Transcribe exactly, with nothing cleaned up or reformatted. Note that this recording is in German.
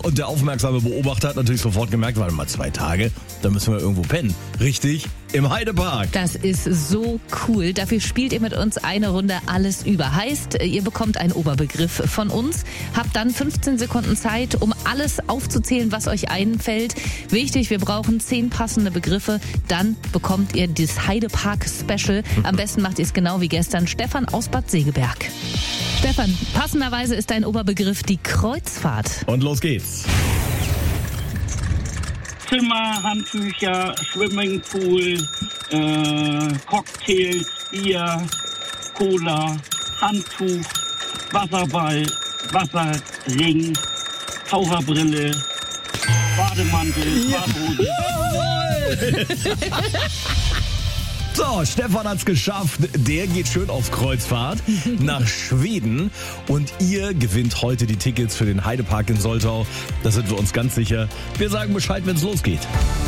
Und der aufmerksame Beobachter hat natürlich sofort gemerkt, warte mal, zwei Tage, da müssen wir irgendwo pennen. Richtig, im Heidepark. Das ist so cool. Dafür spielt ihr mit uns eine Runde alles über. Heißt, ihr bekommt einen Oberbegriff von uns, habt dann fünfzehn Sekunden Zeit, um alles aufzuzählen, was euch einfällt. Wichtig, wir brauchen zehn passende Begriffe. Dann bekommt ihr das Heidepark-Special. Am besten macht ihr es genau wie gestern. Stefan aus Bad Segeberg. Stefan, passenderweise ist dein Oberbegriff die Kreuzfahrt. Und los geht's. Zimmer, Handtücher, Swimmingpool, äh, Cocktails, Bier, Cola, Handtuch, Wasserball, Wasserring, Taucherbrille, Bademantel, Ja. Badehose. So, Stefan hat's geschafft. Der geht schön auf Kreuzfahrt nach Schweden. Und ihr gewinnt heute die Tickets für den Heidepark in Soltau. Da sind wir uns ganz sicher. Wir sagen Bescheid, wenn's losgeht.